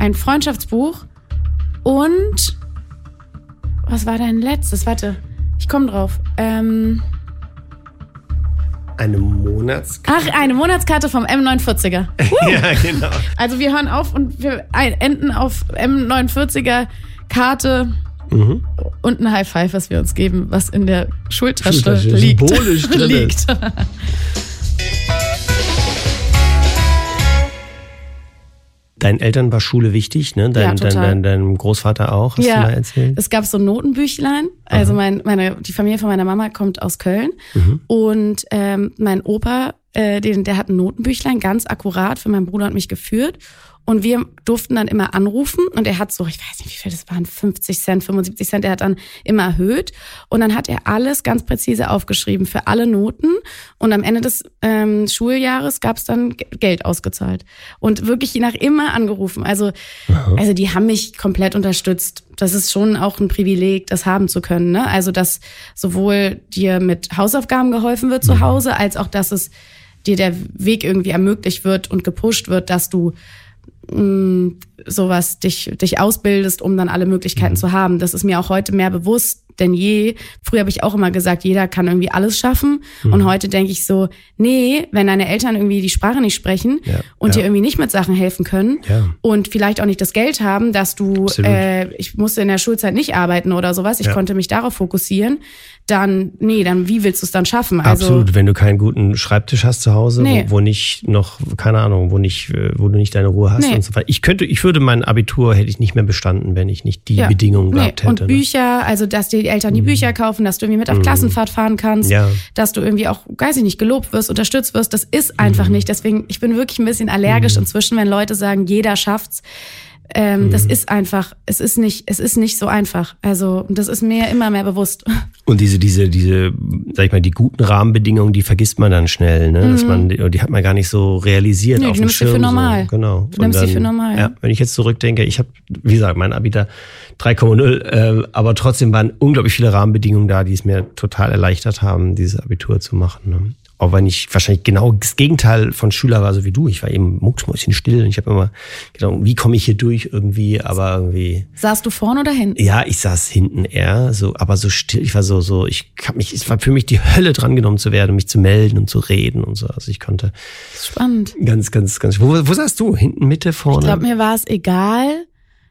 ein Freundschaftsbuch und was war dein letztes? Warte, ich komme drauf. Eine Monatskarte? Ach, eine Monatskarte vom M49er. Ja, genau. Also wir hören auf und wir enden auf M49er Karte und ein High Five, was wir uns geben, was in der Schultasche liegt. Symbolisch drin liegt. Deinen Eltern war Schule wichtig, ne? Deinem Großvater auch, hast du mal erzählt? Es gab so ein Notenbüchlein. Also die Familie von meiner Mama kommt aus Köln. Und mein Opa, der hat ein Notenbüchlein, ganz akkurat für meinen Bruder und mich geführt. Und wir durften dann immer anrufen und er hat so, ich weiß nicht, wie viel das waren, 50 Cent, 75 Cent, er hat dann immer erhöht. Und dann hat er alles ganz präzise aufgeschrieben für alle Noten. Und am Ende des Schuljahres gab es dann Geld ausgezahlt. Und wirklich je nach immer angerufen. Also die haben mich komplett unterstützt. Das ist schon auch ein Privileg, das haben zu können, ne? Also, dass sowohl dir mit Hausaufgaben geholfen wird zu Hause, als auch, dass es dir der Weg irgendwie ermöglicht wird und gepusht wird, dass du sowas dich ausbildest, um dann alle Möglichkeiten zu haben. Das ist mir auch heute mehr bewusst denn je. Früher habe ich auch immer gesagt, jeder kann irgendwie alles schaffen. Und heute denke ich so, nee, wenn deine Eltern irgendwie die Sprache nicht sprechen und dir irgendwie nicht mit Sachen helfen können und vielleicht auch nicht das Geld haben, dass du, ich musste in der Schulzeit nicht arbeiten oder sowas, ich konnte mich darauf fokussieren, dann wie willst du es dann schaffen? Also, absolut, wenn du keinen guten Schreibtisch hast zu Hause, wo nicht noch, keine Ahnung, wo du nicht deine Ruhe hast und so weiter. Ich würde mein Abitur, hätte ich nicht mehr bestanden, wenn ich nicht die Bedingungen gehabt hätte. Und Bücher, also dass die Eltern die Bücher kaufen, dass du irgendwie mit auf Klassenfahrt fahren kannst, dass du irgendwie auch, weiß ich nicht, gelobt wirst, unterstützt wirst, das ist einfach nicht. Deswegen, ich bin wirklich ein bisschen allergisch inzwischen, wenn Leute sagen, jeder schafft's. Das ist einfach, es ist nicht so einfach. Also, das ist mir immer mehr bewusst. Und diese, sag ich mal, die guten Rahmenbedingungen, die vergisst man dann schnell, ne? Dass die hat man gar nicht so realisiert auf dem Schirm. Du nimmst sie für normal. So. Genau. Du nimmst sie für normal. Ja, wenn ich jetzt zurückdenke, ich habe, wie gesagt, mein Abitur 3,0, aber trotzdem waren unglaublich viele Rahmenbedingungen da, die es mir total erleichtert haben, dieses Abitur zu machen, ne? Auch wenn ich wahrscheinlich genau das Gegenteil von Schüler war, so wie du. Ich war eben mucksmäuschenstill und ich habe immer gedacht, wie komme ich hier durch irgendwie, aber irgendwie. Saßt du vorne oder hinten? Ja, ich saß hinten eher, so, aber so still. Ich war es war für mich die Hölle dran genommen zu werden, mich zu melden und zu reden und so. Also ich konnte. Das ist spannend. Ganz. Wo saßt du? Hinten, Mitte, vorne? Ich glaube, mir war es egal.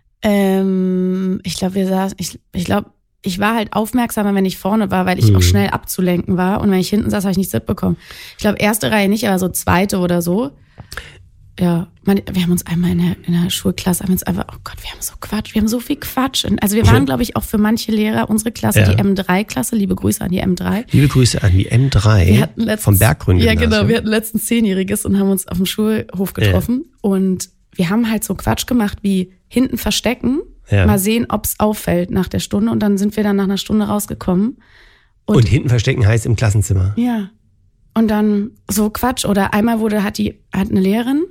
Ich war halt aufmerksamer, wenn ich vorne war, weil ich auch schnell abzulenken war. Und wenn ich hinten saß, habe ich nichts mitbekommen. Ich glaube, erste Reihe nicht, aber so zweite oder so. Ja, wir haben uns einmal in der Schulklasse, oh Gott, wir haben so viel Quatsch. Also wir waren, glaube ich, auch für manche Lehrer, unsere Klasse, die M3-Klasse, liebe Grüße an die M3. Liebe Grüße an die M3 vom Berggrün-Gymnasium. Ja, genau, wir hatten letztens 10-Jähriges und haben uns auf dem Schulhof getroffen. Und wir haben halt so Quatsch gemacht wie hinten verstecken. Ja. Mal sehen, ob es auffällt nach der Stunde. Und dann sind wir dann nach einer Stunde rausgekommen. Und hinten verstecken heißt im Klassenzimmer? Ja. Und dann so Quatsch. Oder einmal hat eine Lehrerin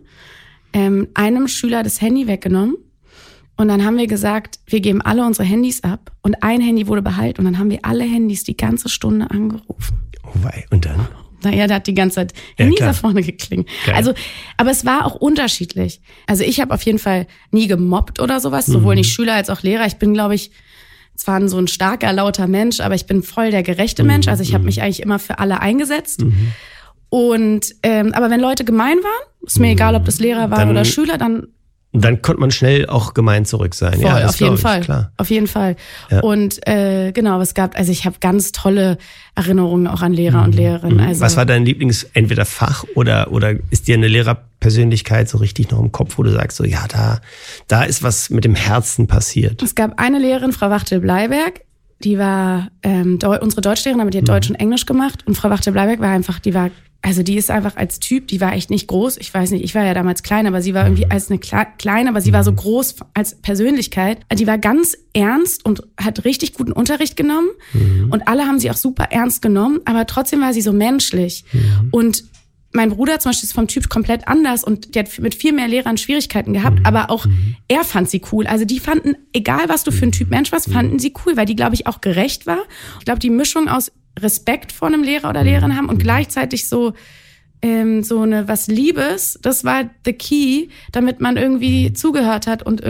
einem Schüler das Handy weggenommen. Und dann haben wir gesagt, wir geben alle unsere Handys ab. Und ein Handy wurde behalten. Und dann haben wir alle Handys die ganze Stunde angerufen. Oh wei, und dann? Naja, der hat die ganze Zeit Handys da vorne geklingelt. Also, aber es war auch unterschiedlich. Also ich habe auf jeden Fall nie gemobbt oder sowas, sowohl nicht Schüler als auch Lehrer. Ich bin, glaube ich, zwar so ein starker, lauter Mensch, aber ich bin voll der gerechte Mensch. Also ich habe mich eigentlich immer für alle eingesetzt. Und aber wenn Leute gemein waren, ist mir egal, ob das Lehrer waren oder Schüler, dann konnte man schnell auch gemein zurück sein. Voll, ja, auf jeden Fall. Klar. Auf jeden Fall. Ja. Und genau, ich habe ganz tolle Erinnerungen auch an Lehrer und Lehrerinnen. Also, was war dein entweder Fach oder ist dir eine Lehrerpersönlichkeit so richtig noch im Kopf, wo du sagst, so ja, da ist was mit dem Herzen passiert? Es gab eine Lehrerin, Frau Wachtel-Bleiberg, die war unsere Deutschlehrerin, aber die hat Deutsch und Englisch gemacht. Und Frau Wachtel-Bleiberg die ist einfach als Typ, die war echt nicht groß. Ich weiß nicht, ich war ja damals klein, aber sie war irgendwie als eine kleine, aber sie war so groß als Persönlichkeit. Die war ganz ernst und hat richtig guten Unterricht genommen. Und alle haben sie auch super ernst genommen, aber trotzdem war sie so menschlich. Und mein Bruder zum Beispiel ist vom Typ komplett anders und der hat mit viel mehr Lehrern Schwierigkeiten gehabt, aber auch er fand sie cool. Also die fanden, egal was du für ein Typ Mensch warst, fanden sie cool, weil die, glaube ich, auch gerecht war. Ich glaube, die Mischung aus Respekt vor einem Lehrer oder Lehrerin haben und gleichzeitig so was Liebes, das war the key, damit man irgendwie zugehört hat und